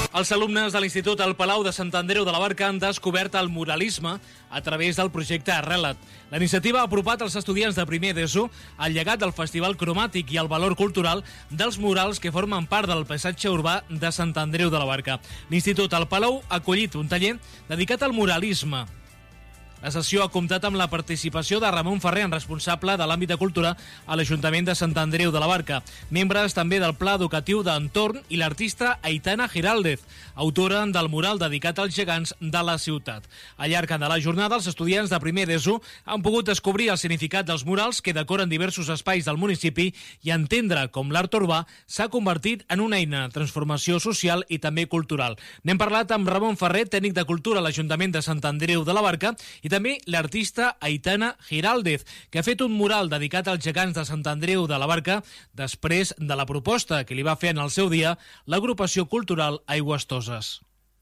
Els alumnes de l'Institut El Palau de Sant Andreu de la Barca han descobert el muralisme a través del projecte Arrelat. La iniciativa ha apropat als estudiants de primer d'ESO al llegat del Festival Cromàtic i el valor cultural dels murals que formen part del paisatge urbà de Sant Andreu de la Barca. L'Institut El Palau ha acollit un taller dedicat al muralisme. La sessió ha comptat amb la participació de Ramon Ferrer, responsable de l'àmbit de cultura a l'Ajuntament de Sant Andreu de la Barca, membres també del Pla Educatiu d'Entorn i l'artista Aitana Giraldez, autora del mural dedicat als gegants de la ciutat. Al llarg de la jornada, els estudiants de primer d'ESO han pogut descobrir el significat dels murals que decoren diversos espais del municipi i entendre com l'art urbà s'ha convertit en una eina de transformació social i també cultural. N'hem parlat amb Ramon Ferrer, tècnic de cultura a l'Ajuntament de Sant Andreu de la Barca, i també l'artista Aitana Giraldez, que ha fet un mural dedicat als gegants de Sant Andreu de la Barca després de la proposta que li va fer en el seu dia l'agrupació cultural Aigües Toses.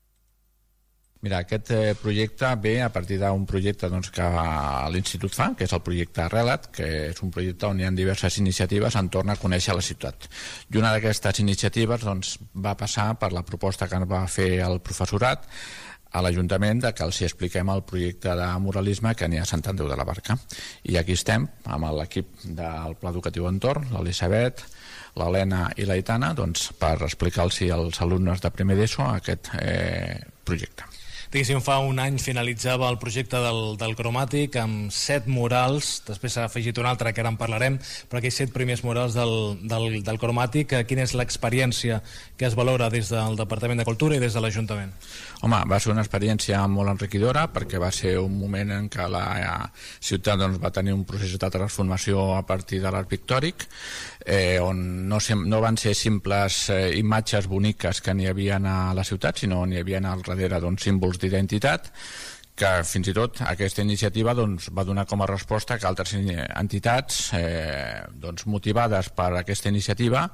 Mira, aquest projecte ve a partir d'un projecte que l'Institut fa, que és el projecte Arrelat, que és un projecte on hi ha diverses iniciatives entorn a conèixer la ciutat. I una d'aquestes iniciatives va passar per la proposta que ens va fer el professorat a l'Ajuntament que els expliquem el projecte de muralisme que n'hi ha a Sant Andreu de la Barca. I aquí estem amb l'equip del Pla Educatiu Entorn, l'Elisabet, l'Helena i l'Aitana, per explicar-los als alumnes de primer d'ESO aquest projecte. Diguéssim, fa un any finalitzava el projecte del Cromàtic amb 7 murals, després s'ha afegit un altre que ara en parlarem, però aquells 7 primers murals del Cromàtic, quina és l'experiència que es valora des del Departament de Cultura i des de l'Ajuntament? Home, va ser una experiència molt enriquidora perquè va ser un moment en què la ciutat va tenir un procés de transformació a partir de l'art pictòric, on no van ser simples imatges boniques que n'hi havia a la ciutat, sinó n'hi havia al darrere símbols d'identitat, que fins i tot aquesta iniciativa va donar com a resposta que altres entitats motivades per aquesta iniciativa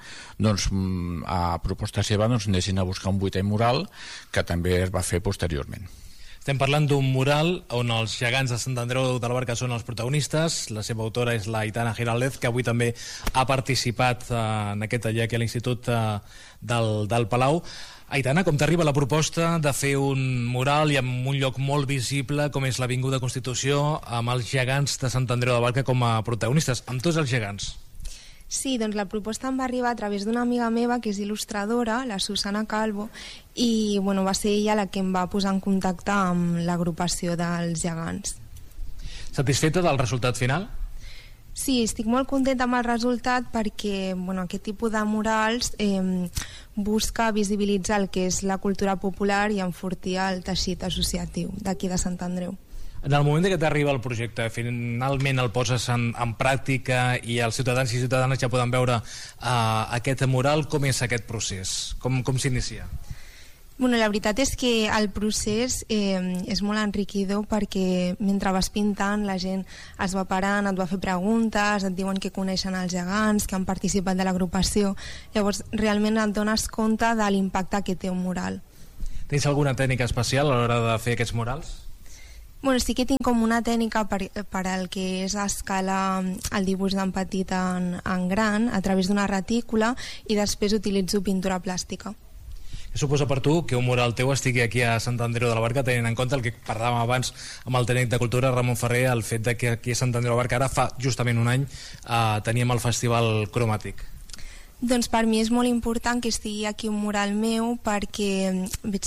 a proposta seva anessin a buscar un 8è mural que també es va fer posteriorment. Estem parlant d'un mural on els gegants de Sant Andreu de la Barca són els protagonistes. La seva autora és la Aitana Giraldez, que avui també ha participat en aquest taller aquí a l'Institut del Palau. Aitana, com t'arriba la proposta de fer un mural i en un lloc molt visible com és l'Avinguda Constitució, amb els gegants de Sant Andreu de la Barca com a protagonistes, amb tots els gegants? Sí, doncs la proposta em va arribar a través d'una amiga meva que és il·lustradora, la Susana Calvo, i va ser ella la que em va posar en contacte amb l'agrupació dels gegants. Satisfeta del resultat final? Sí, estic molt contenta amb el resultat perquè aquest tipus de murals busca visibilitzar el que és la cultura popular i enfortir el teixit associatiu d'aquí de Sant Andreu. En el moment que t'arriba el projecte, finalment el poses en pràctica i els ciutadans i ciutadanes ja poden veure aquest mural, com és aquest procés? Com s'inicia? La veritat és que el procés és molt enriquidor perquè mentre vas pintant la gent es va parant, et va fer preguntes, et diuen que coneixen els gegants, que han participat de l'agrupació. Llavors realment et dones compte de l'impacte que té un mural. Tens alguna tècnica especial a l'hora de fer aquests murals? Sí que tinc com una tècnica per al que és escalar el dibuix d'en petit en gran a través d'una retícula i després utilitzo pintura plàstica. Què suposa per tu que un mural teu estigui aquí a Sant Andreu de la Barca, tenint en compte el que parlàvem abans amb el tècnic de cultura Ramon Ferrer, el fet de que aquí a Sant Andreu de la Barca ara fa justament un any teníem el Festival Cromàtic? Doncs per mi és molt important que estigui aquí un mural meu perquè veig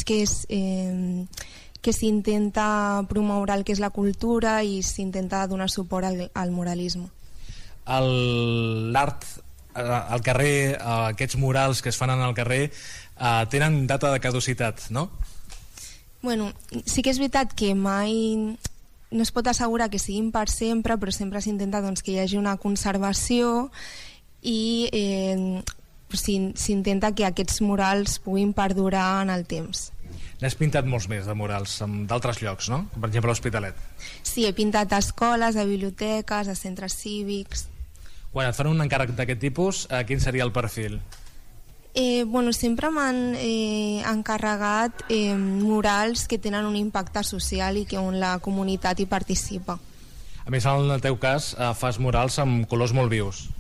que s'intenta promoure el que és la cultura i s'intenta donar suport al muralisme. L'art al carrer, aquests murals que es fan al carrer tenen data de caducitat, no? Sí que és veritat que mai no es pot assegurar que siguin per sempre, però sempre s'intenta que hi hagi una conservació i s'intenta que aquests murals puguin perdurar en el temps. N'has pintat molts més de murals d'altres llocs, no? Per exemple, l'Hospitalet. Sí, he pintat a escoles, a biblioteques, a centres cívics. Quan et fan un encàrrec d'aquest tipus, quin seria el perfil? Sempre m'han encarregat murals que tenen un impacte social i que on la comunitat hi participa. A més, en el teu cas, fas murals amb colors molt vius.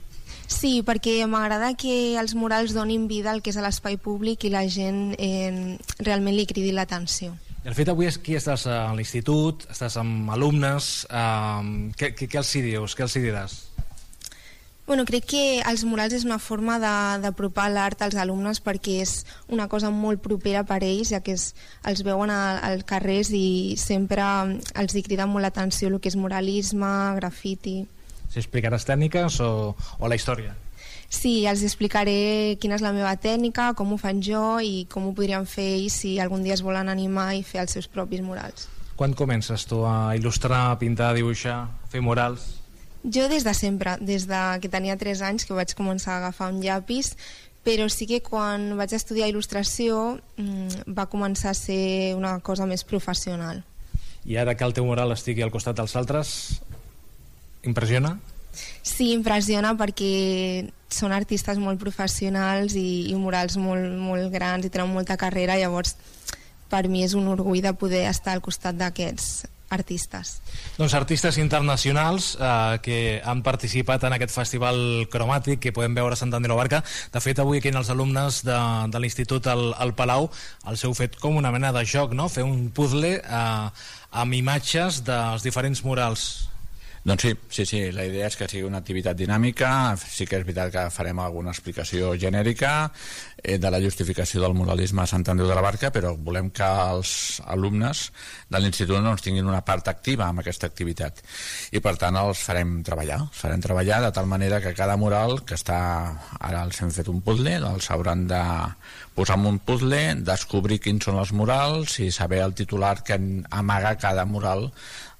Sí, perquè m'agrada que els murals donin vida al que és l'espai públic i la gent realment li cridi l'atenció. De fet, avui aquí estàs a l'institut, estàs amb alumnes, què els hi dius, què els hi diràs? Bueno, crec que els murals és una forma d'apropar l'art als alumnes perquè és una cosa molt propera per ells, ja que els veuen als carrers i sempre els hi crida molt l'atenció el que és muralisme, grafiti. Si explicaràs tècniques o la història? Sí, els explicaré quina és la meva tècnica, com ho fan jo i com ho podrien fer ells si algun dia es volen animar i fer els seus propis murals. Quan comences tu a il·lustrar, a pintar, a dibuixar, a fer murals? Jo des de sempre, des de que tenia 3 anys que vaig començar a agafar un llapis, però sí que quan vaig estudiar il·lustració va començar a ser una cosa més professional. I ara que el teu mural estigui al costat dels altres, impressiona? Sí, impressiona perquè són artistes molt professionals i murals molt, molt grans i tenen molta carrera, llavors per mi és un orgull de poder estar al costat d'aquests artistes. Doncs artistes internacionals que han participat en aquest festival cromàtic que podem veure a Sant Andreu de la Barca. De fet, avui aquí els alumnes de l'Institut al Palau els heu fet com una mena de joc, no? Fer un puzzle amb imatges dels diferents murals. Doncs sí, la idea és que sigui una activitat dinàmica. Sí que és veritat que farem alguna explicació genèrica de la justificació del muralisme a Sant Andreu de la Barca, però volem que els alumnes de l'institut doncs, tinguin una part activa en aquesta activitat i per tant els farem treballar de tal manera que cada mural que està, ara els hem fet un puzzle, els hauran de posar en un puzzle, descobrir quins són els murals i saber el titular que amaga cada mural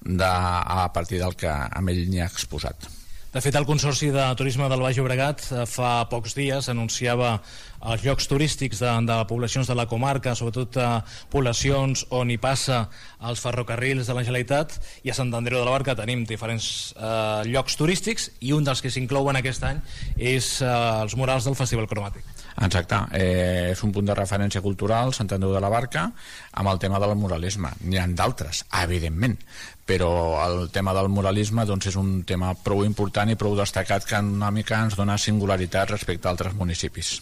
a partir del que amb ell n'hi ha exposat. De fet, el Consorci de Turisme del Baix Llobregat fa pocs dies anunciava els llocs turístics de poblacions de la comarca, sobretot poblacions on hi passa els ferrocarrils de la Generalitat, i a Sant Andreu de la Barca tenim diferents llocs turístics i un dels que s'inclouen aquest any és els murals del Festival Cromàtic. Exacte, és un punt de referència cultural Sant Andreu de la Barca amb el tema del muralisme. N'hi ha d'altres, evidentment, però el tema del muralisme doncs, és un tema prou important i prou destacat que una mica ens dona singularitat respecte a altres municipis.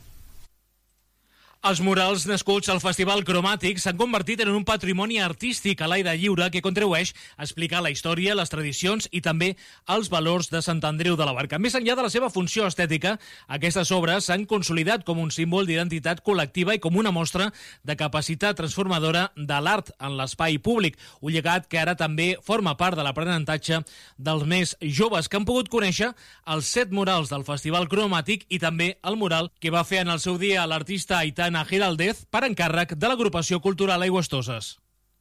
Els murals nascuts al Festival Cromàtic s'han convertit en un patrimoni artístic a l'aire lliure que contribueix a explicar la història, les tradicions i també els valors de Sant Andreu de la Barca. Més enllà de la seva funció estètica, aquestes obres s'han consolidat com un símbol d'identitat col·lectiva i com una mostra de capacitat transformadora de l'art en l'espai públic, un llegat que ara també forma part de l'aprenentatge dels més joves que han pogut conèixer els 7 murals del Festival Cromàtic i també el mural que va fer en el seu dia l'artista Aitana Giraldez per encàrrec de l'agrupació cultural Aigüestoses.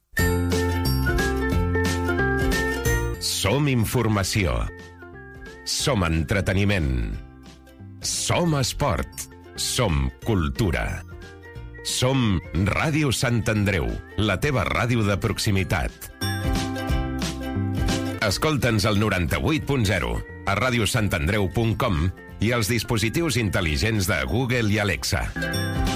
Som informació. Som entreteniment. Som esport. Som cultura. Som Ràdio Sant Andreu, la teva ràdio de proximitat. Escolta'ns al 98.0, a radiosantandreu.com i als dispositius intel·ligents de Google i Alexa.